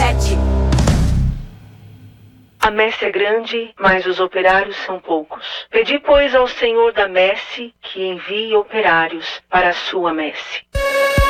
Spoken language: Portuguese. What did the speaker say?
7. A messe é grande, mas os operários são poucos. Pedi, pois, ao Senhor da messe que envie operários para a sua messe.